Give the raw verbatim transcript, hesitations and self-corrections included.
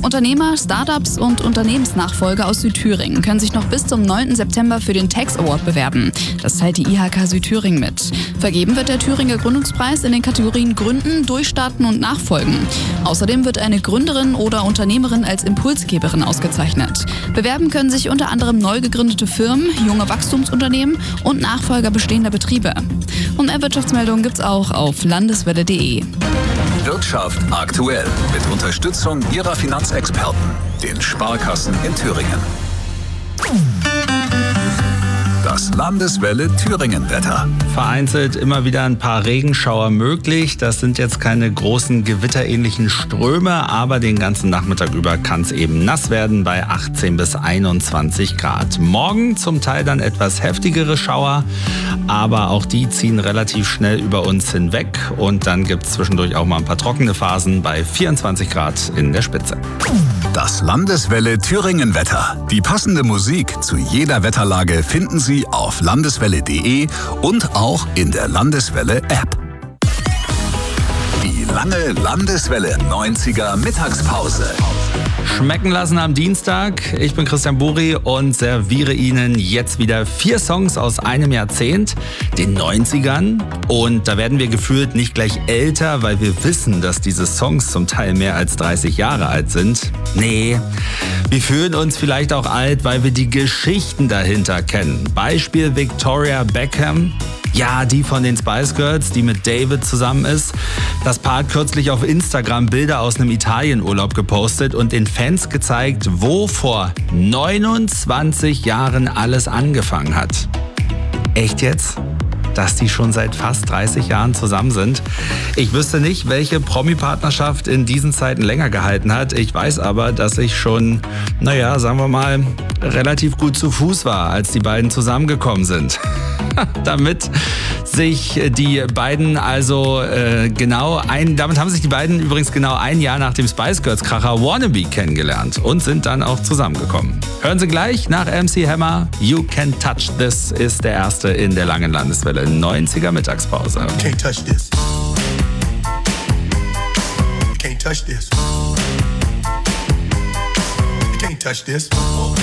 Unternehmer, Startups und Unternehmensnachfolger aus Südthüringen können sich noch bis zum neunten September für den Tax Award bewerben. Das teilt die I H K Südthüringen mit. Vergeben wird der Thüringer Gründungspreis in den Kategorien Gründen, Durchstarten und Nachfolgen. Außerdem wird eine Gründerin oder Unternehmerin als Impulsgeberin ausgezeichnet. Bewerben können sich unter anderem neu gegründete Firmen, junge Wachstumsunternehmen und Nachfolger bestehender Betriebe. Und mehr Wirtschaftsmeldungen gibt's auch auf landeswelle punkt de. Wirtschaft aktuell mit Unterstützung Ihrer Finanzexperten, den Sparkassen in Thüringen. Das Landeswelle Thüringen-Wetter. Vereinzelt immer wieder ein paar Regenschauer möglich. Das sind jetzt keine großen gewitterähnlichen Ströme, aber den ganzen Nachmittag über kann es eben nass werden bei achtzehn bis einundzwanzig Grad. Morgen zum Teil dann etwas heftigere Schauer, aber auch die ziehen relativ schnell über uns hinweg. Und dann gibt es zwischendurch auch mal ein paar trockene Phasen bei vierundzwanzig Grad in der Spitze. Das Landeswelle Thüringen-Wetter. Die passende Musik zu jeder Wetterlage finden Sie auf landeswelle punkt de und auch in der Landeswelle-App. Die lange Landeswelle neunziger Mittagspause. Schmecken lassen am Dienstag. Ich bin Christian Buri und serviere Ihnen jetzt wieder vier Songs aus einem Jahrzehnt, den neunzigern. Und da werden wir gefühlt nicht gleich älter, weil wir wissen, dass diese Songs zum Teil mehr als dreißig Jahre alt sind. Nee, wir fühlen uns vielleicht auch alt, weil wir die Geschichten dahinter kennen. Beispiel Victoria Beckham. Ja, die von den Spice Girls, die mit David zusammen ist. Das Paar hat kürzlich auf Instagram Bilder aus einem Italienurlaub gepostet und den Fans gezeigt, wo vor neunundzwanzig Jahren alles angefangen hat. Echt jetzt? Dass die schon seit fast dreißig Jahren zusammen sind. Ich wüsste nicht, welche Promi-Partnerschaft in diesen Zeiten länger gehalten hat. Ich weiß aber, dass ich schon, naja, sagen wir mal, relativ gut zu Fuß war, als die beiden zusammengekommen sind. Damit sich die beiden also äh, genau ein, damit haben sich die beiden übrigens genau ein Jahr nach dem Spice Girls Kracher Wannabe kennengelernt und sind dann auch zusammengekommen. Hören Sie gleich nach M C Hammer. You Can Touch This ist der erste in der langen Landeswelle neunziger Mittagspause. You can't touch this. You can't touch this. You can't touch this.